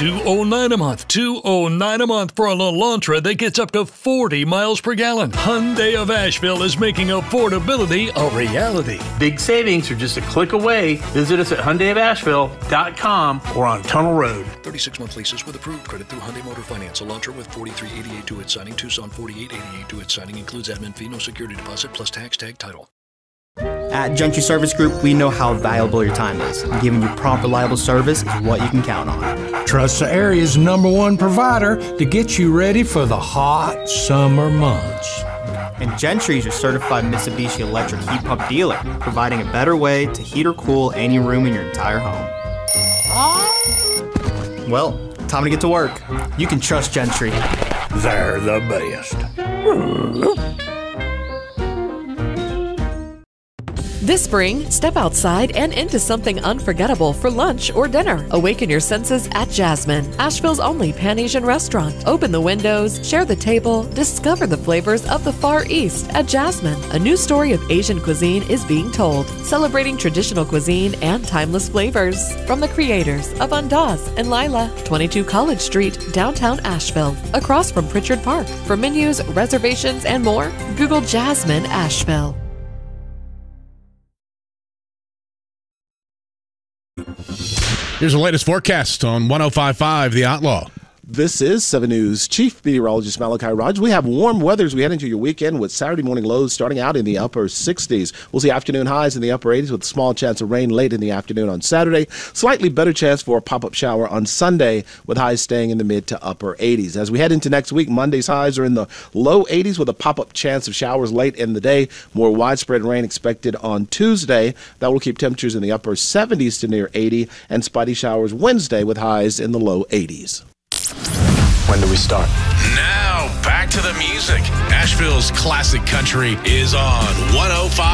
$209 a month. $209 a month for a Elantra that gets up to 40 miles per gallon. Hyundai of Asheville is making affordability a reality. Big savings are just a click away. Visit us at HyundaiofAsheville.com or on Tunnel Road. 36-month leases with approved credit through Hyundai Motor Finance. Elantra with 4388 to its signing. Tucson 4888 to its signing. Includes admin fee, no security deposit, plus tax tag title. At Gentry Service Group, we know how valuable your time is. Giving you prompt, reliable service is what you can count on. Trust the area's #1 provider to get you ready for the hot summer months. And Gentry is your certified Mitsubishi electric heat pump dealer, providing a better way to heat or cool any room in your entire home. Well, time to get to work. You can trust Gentry. They're the best. This spring, step outside and into something unforgettable for lunch or dinner. Awaken your senses at Jasmine, Asheville's only Pan-Asian restaurant. Open the windows, share the table, discover the flavors of the Far East at Jasmine. A new story of Asian cuisine is being told, celebrating traditional cuisine and timeless flavors. From the creators of Andaz and Lila, 22 College Street, downtown Asheville, across from Pritchard Park. For menus, reservations, and more, Google Jasmine Asheville. Here's the latest forecast on 105.5 The Outlaw. This is 7 News Chief Meteorologist Malachi Rogers. We have warm weather as we head into your weekend with Saturday morning lows starting out in the upper 60s. We'll see afternoon highs in the upper 80s with a small chance of rain late in the afternoon on Saturday. Slightly better chance for a pop-up shower on Sunday with highs staying in the mid to upper 80s. As we head into next week, Monday's highs are in the low 80s with a pop-up chance of showers late in the day. More widespread rain expected on Tuesday. That will keep temperatures in the upper 70s to near 80 and spotty showers Wednesday with highs in the low 80s. When do we start? Now, back to the music. Asheville's classic country is on 105.5